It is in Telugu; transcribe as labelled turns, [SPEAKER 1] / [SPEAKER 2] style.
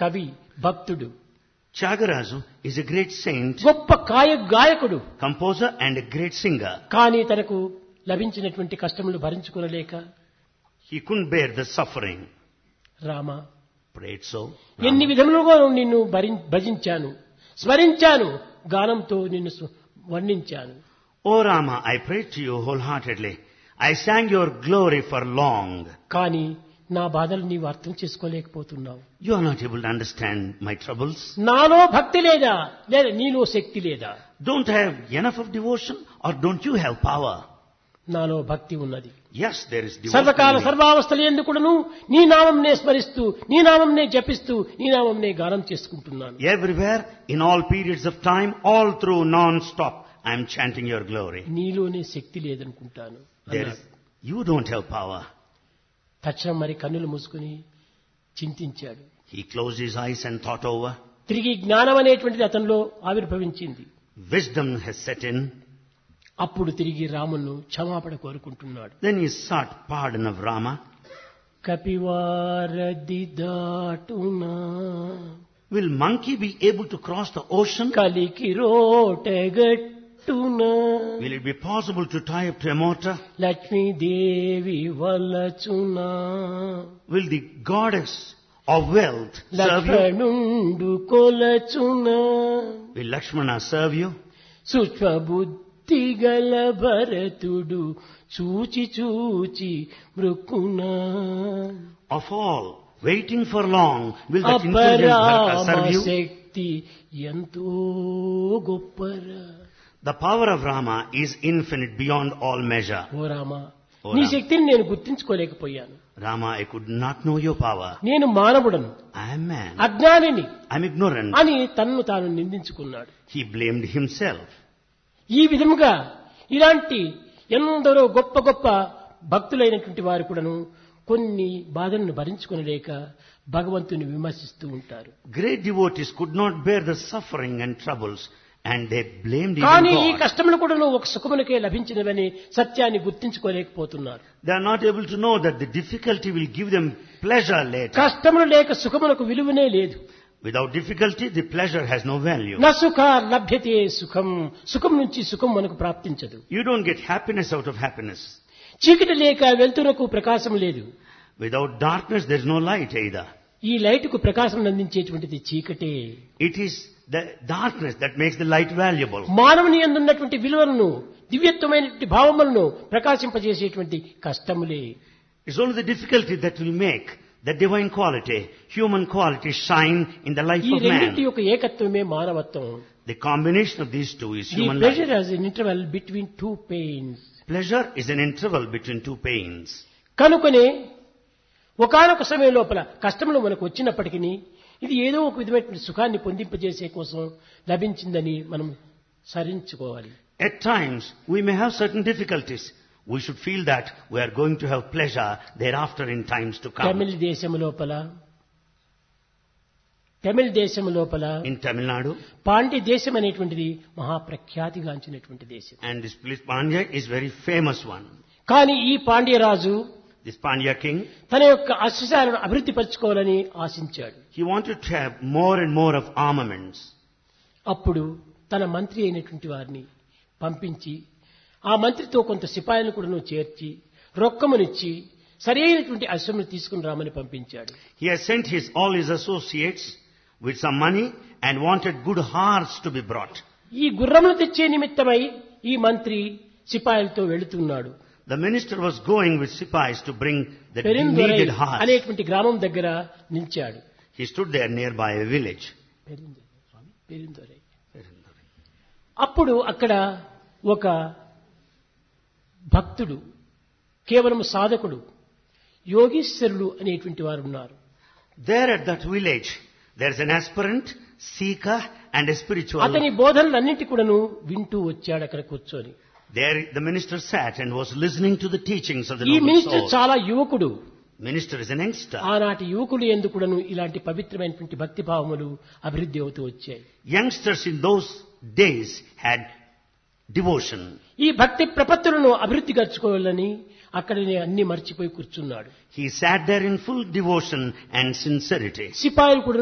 [SPEAKER 1] కవి, భక్తుడు,
[SPEAKER 2] Tyagaraja is a great saint,
[SPEAKER 1] గొప్ప గాయకుడు.
[SPEAKER 2] composer and a great singer.
[SPEAKER 1] కానీ తనకు లభించినటువంటి కష్టములు భరించుకోలేక
[SPEAKER 2] He couldn't bear the suffering.
[SPEAKER 1] Rama,
[SPEAKER 2] Prayed so.
[SPEAKER 1] ఎన్ని
[SPEAKER 2] Rama,
[SPEAKER 1] విధములుగా నిన్ను భజించాను, స్మరించాను, గానంతో నిన్ను వర్ణించాను.
[SPEAKER 2] O Rama, I prayed to you wholeheartedly. I sang your glory for long.
[SPEAKER 1] కానీ నా బాధలు నీవు అర్థం చేసుకోలేకపోతున్నావు.
[SPEAKER 2] You are not able to understand my troubles.
[SPEAKER 1] నాలో భక్తి లేదా, లేదా నీలో శక్తి లేదా?
[SPEAKER 2] Don't I have enough of devotion, or don't you have power?
[SPEAKER 1] నాలో భక్తి ఉన్నది.
[SPEAKER 2] Yes, there is devotion.
[SPEAKER 1] సర్వకాల
[SPEAKER 2] in me.
[SPEAKER 1] సర్వావస్థలు ఎందుకును నీ నామంనే స్మరిస్తూ, నీ నామంనే జపిస్తూ, నీ నామంనే గానం చేసుకుంటున్నాను.
[SPEAKER 2] Everywhere, in all periods of time, all through non-stop, I am chanting your glory.
[SPEAKER 1] నీలోనే శక్తి లేదనుకుంటాను
[SPEAKER 2] There is, you don't have power.
[SPEAKER 1] తక్షణం మరి కన్నులు మూసుకుని చింతించాడు.
[SPEAKER 2] He closed his eyes and thought over.
[SPEAKER 1] తిరిగి జ్ఞానం అనేటువంటిది అతనిలో ఆవిర్భవించింది.
[SPEAKER 2] Wisdom has set in.
[SPEAKER 1] అప్పుడు తిరిగి రామును క్షమాపణ కోరుకుంటున్నాడు.
[SPEAKER 2] Then he sought pardon of Rama.
[SPEAKER 1] కపివారది దాటునా
[SPEAKER 2] Will monkey be able to cross the ocean?
[SPEAKER 1] కలికి రోటగట్టునా
[SPEAKER 2] Will it be possible to tie up to a mortar?
[SPEAKER 1] Lakshmidevi వలచునా
[SPEAKER 2] Will the goddess of wealth serve you?
[SPEAKER 1] లక్ష్మణుండు కొలచునా
[SPEAKER 2] Will Lakshmana serve you?
[SPEAKER 1] సూక్ష్మబుద్ధి గల భరతుడు చూచి చూచి మృక్కునా
[SPEAKER 2] Of all, waiting for long, will that intelligent Bharata serve you?
[SPEAKER 1] శక్తి ఎంతో గొప్పరా.
[SPEAKER 2] The power of Rama is infinite beyond all measure.
[SPEAKER 1] ఓ రామ,
[SPEAKER 2] ఓ
[SPEAKER 1] నీ
[SPEAKER 2] రామ.
[SPEAKER 1] శక్తిని నేను గుర్తించుకోలేకపోయాను.
[SPEAKER 2] Rama, I could not know your power.
[SPEAKER 1] నేను మానవుడను,
[SPEAKER 2] I am man.
[SPEAKER 1] అజ్ఞానిని
[SPEAKER 2] I am ignorant.
[SPEAKER 1] అని తన్ను తాను నిందించుకున్నాడు.
[SPEAKER 2] He blamed himself.
[SPEAKER 1] ఈ విధముగా ఇలాంటి ఎందరో గొప్ప గొప్ప భక్తులైనటువంటి వారు కూడాను కొన్ని బాధలను భరించుకొనలేక భగవంతుని విమర్శిస్తూ ఉంటారు.
[SPEAKER 2] Great devotees could not bear the suffering and troubles, and they blamed even
[SPEAKER 1] కానీ ఈ
[SPEAKER 2] God.
[SPEAKER 1] కష్టములు కూడాను ఒక సుఖమునకే లభించినవని సత్యాన్ని గుర్తించుకోలేకపోతున్నారు.
[SPEAKER 2] They are not able to know that the difficulty will give them pleasure later.
[SPEAKER 1] కష్టములు లేక సుఖమునకు విలువనే లేదు.
[SPEAKER 2] Without difficulty, the pleasure has no value.
[SPEAKER 1] న సుఖ లభ్యతే సుఖం, సుఖం నుంచి సుఖం మనకు ప్రాప్తించదు.
[SPEAKER 2] You don't get happiness out of happiness.
[SPEAKER 1] చీకటి లేక వెలుతురకు ప్రకాశం లేదు.
[SPEAKER 2] Without darkness, there is no light either.
[SPEAKER 1] ఈ లైటుకు ప్రకాశం అందించేటువంటిది చీకటే.
[SPEAKER 2] It is the darkness that makes the light valuable.
[SPEAKER 1] మానవుని యందున్నటువంటి విలువలను, దివ్యత్వమైనటువంటి భావములను ప్రకాశింపజేసేటువంటి కష్టములే.
[SPEAKER 2] It's only the difficulty that will make the divine quality, human quality shine in the life
[SPEAKER 1] ఈ
[SPEAKER 2] of
[SPEAKER 1] రెండింటి
[SPEAKER 2] man.
[SPEAKER 1] యొక్క ఏకత్వమే మానవత్వం.
[SPEAKER 2] The combination of these two is
[SPEAKER 1] The
[SPEAKER 2] human
[SPEAKER 1] pleasure
[SPEAKER 2] life.
[SPEAKER 1] has an interval between two pains.
[SPEAKER 2] Pleasure is an interval between two pains.
[SPEAKER 1] కనుకనే ఒకానొక సమయం లోపల కష్టములు మనకు వచ్చినప్పటికీ ఇది ఏదో ఒక విధమైనటువంటి సుఖాన్ని పొందింపజేసే కోసం లభించిందని మనం సరించుకోవాలి.
[SPEAKER 2] At times, we may have certain difficulties. We should feel that we are going to have pleasure thereafter in times to come.
[SPEAKER 1] తమిళ దేశము లోపల
[SPEAKER 2] In Tamil Nadu,
[SPEAKER 1] పాండ్య దేశం అనేటువంటిది మహాప్రఖ్యాతిగాంచినటువంటి దేశం.
[SPEAKER 2] and this place Pandya is very famous one.
[SPEAKER 1] కానీ ఈ పాండ్యరాజు
[SPEAKER 2] This Pandya king,
[SPEAKER 1] తన యొక్క అశ్వశాలను అభివృద్ధి పరచుకోవాలని ఆశించాడు.
[SPEAKER 2] he wanted to have more and more of armaments.
[SPEAKER 1] అప్పుడు తన మంత్రి అయినటువంటి వారిని పంపించి ఆ మంత్రితో కొంత సిపాయిలను కూడా చేర్చి రొక్కమునిచ్చి సరైనటువంటి అశ్వమును తీసుకుని రామని పంపించాడు.
[SPEAKER 2] He has sent all his associates with some money and wanted good horse to be brought.
[SPEAKER 1] ఈ గుర్రమును తెచ్చే నిమిత్తమై ఈ మంత్రి సిపాయిలతో వెళుతున్నాడు.
[SPEAKER 2] The minister was going with sipais to bring the
[SPEAKER 1] పెరిందొరై
[SPEAKER 2] needed horse.
[SPEAKER 1] అనేటువంటి గ్రామం దగ్గర నిలిచాడు.
[SPEAKER 2] He stood there nearby a village.
[SPEAKER 1] పెరిందొరై. అప్పుడు అక్కడ ఒక భక్తుడు, కేవలం సాధకుడు, యోగీశ్వరుడు అనేటువంటి వారు ఉన్నారు.
[SPEAKER 2] There at that village, there is an aspirant, seeker and a spiritual.
[SPEAKER 1] అతని బోధనలన్నింటి కూడాను వింటూ వచ్చాడు అక్కడ కూర్చొని.
[SPEAKER 2] There the minister sat and was listening to the teachings of the
[SPEAKER 1] ఈ
[SPEAKER 2] noble
[SPEAKER 1] మినిస్టర్
[SPEAKER 2] soul.
[SPEAKER 1] చాలా యువకుడు.
[SPEAKER 2] Minister is an youngster.
[SPEAKER 1] ఆనాటి యువకులు ఎందుకు కూడాను ఇలాంటి పవిత్రమైనటువంటి భక్తి భావములు అభివృద్ధి అవుతూ వచ్చాయి.
[SPEAKER 2] Youngsters in those days had devotion.
[SPEAKER 1] ఈ భక్తి ప్రపత్తులను అభివృద్ధి గర్చుకోవాలని అక్కడనే అన్ని మర్చిపోయి కూర్చున్నాడు.
[SPEAKER 2] He sat there in full devotion and sincerity.
[SPEAKER 1] సిపాయిలు కూడా